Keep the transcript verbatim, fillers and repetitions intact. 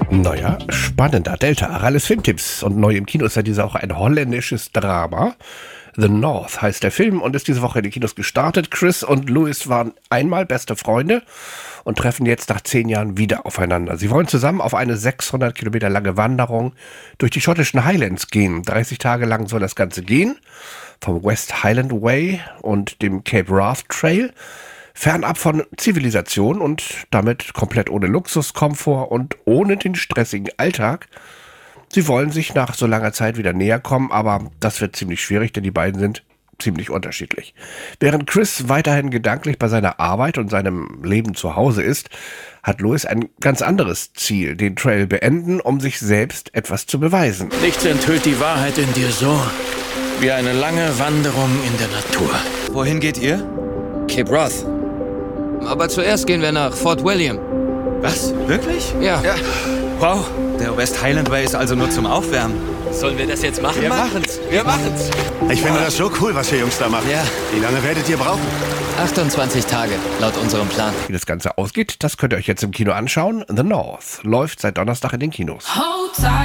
Naja, spannender. Delta, Arales Filmtipps. Und neu im Kino ist ja diese Woche ein holländisches Drama. The North heißt der Film und ist diese Woche in die Kinos gestartet. Chris und Louis waren einmal beste Freunde und treffen jetzt nach zehn Jahren wieder aufeinander. Sie wollen zusammen auf eine sechshundert Kilometer lange Wanderung durch die schottischen Highlands gehen. dreißig Tage lang soll das Ganze gehen. Vom West Highland Way und dem Cape Wrath Trail. Fernab von Zivilisation und damit komplett ohne Luxuskomfort und ohne den stressigen Alltag. Sie wollen sich nach so langer Zeit wieder näher kommen, aber das wird ziemlich schwierig, denn die beiden sind ziemlich unterschiedlich. Während Chris weiterhin gedanklich bei seiner Arbeit und seinem Leben zu Hause ist, hat Louis ein ganz anderes Ziel, den Trail beenden, um sich selbst etwas zu beweisen. Nichts enthüllt die Wahrheit in dir so wie eine lange Wanderung in der Natur. Wohin geht ihr? Cape Wrath. Aber zuerst gehen wir nach Fort William. Was? Wirklich? Ja. ja. Wow, der West Highland Way ist also nur zum Aufwärmen. Sollen wir das jetzt machen? Wir machen's. Wir machen's. Ich finde das so cool, was ihr Jungs da macht. Ja. Wie lange werdet ihr brauchen? achtundzwanzig Tage, laut unserem Plan. Wie das Ganze ausgeht, das könnt ihr euch jetzt im Kino anschauen. The North läuft seit Donnerstag in den Kinos. Hold tight.